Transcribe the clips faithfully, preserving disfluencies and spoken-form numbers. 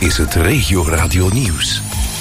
is het Regio Radio Nieuws.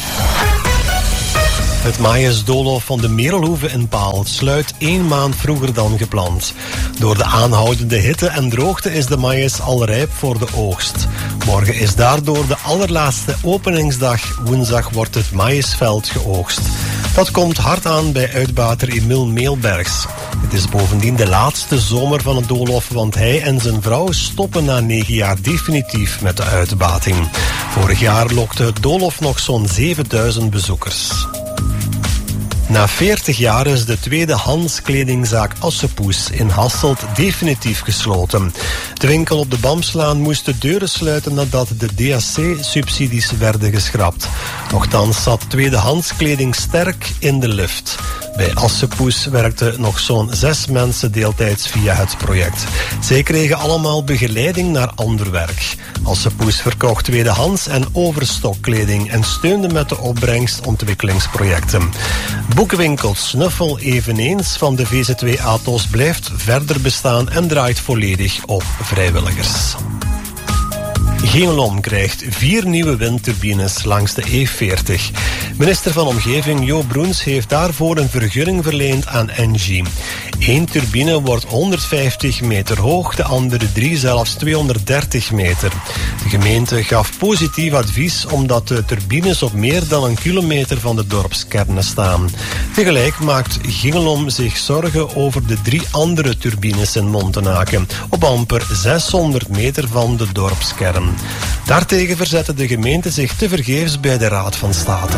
Het maïsdoolhof van de Merelhoeve in Paal sluit één maand vroeger dan gepland. Door de aanhoudende hitte en droogte is de maïs al rijp voor de oogst. Morgen is daardoor de allerlaatste openingsdag. Woensdag wordt het maïsveld geoogst. Dat komt hard aan bij uitbater Emil Meelbergs. Het is bovendien de laatste zomer van het doolhof, want hij en zijn vrouw stoppen na negen jaar definitief met de uitbating. Vorig jaar lokte het doolhof nog zo'n zevenduizend bezoekers. Na veertig jaar is de tweedehands kledingzaak Assepoes in Hasselt definitief gesloten. De winkel op de Bamslaan moest de deuren sluiten nadat de D A C-subsidies werden geschrapt. Nochtans zat tweedehands kleding sterk in de lift. Bij Assepoes werkten nog zo'n zes mensen deeltijds via het project. Zij kregen allemaal begeleiding naar ander werk. Assepoes verkocht tweedehands en overstokkleding en steunde met de opbrengst ontwikkelingsprojecten. Boekenwinkel Snuffel eveneens van de V Z W Atos blijft verder bestaan en draait volledig op vrijwilligers. Gimelon krijgt vier nieuwe windturbines langs de E veertig. Minister van Omgeving Jo Broens heeft daarvoor een vergunning verleend aan Engie. Eén turbine wordt honderdvijftig meter hoog, de andere drie zelfs tweehonderddertig meter. De gemeente gaf positief advies omdat de turbines op meer dan een kilometer van de dorpskernen staan. Tegelijk maakt Gimelon zich zorgen over de drie andere turbines in Montenaken, op amper zeshonderd meter van de dorpskern. Daartegen verzette de gemeente zich tevergeefs bij de Raad van State.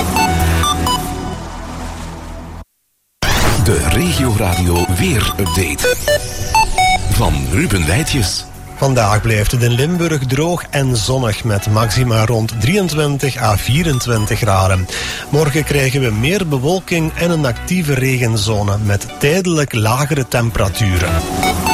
De Regio Radio Weer-update van Ruben Weitjes. Vandaag blijft het in Limburg droog en zonnig met maxima rond drieëntwintig à vierentwintig graden. Morgen krijgen we meer bewolking en een actieve regenzone met tijdelijk lagere temperaturen.